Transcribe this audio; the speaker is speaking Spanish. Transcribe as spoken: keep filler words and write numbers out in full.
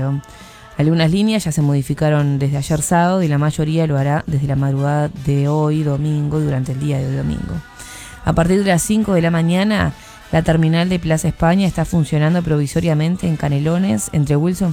Montevideo. Algunas líneas ya se modificaron desde ayer sábado y la mayoría lo hará desde la madrugada de hoy domingo y durante el día de hoy domingo. A partir de las cinco de la mañana, la terminal de Plaza España está funcionando provisoriamente en Canelones entre Wilson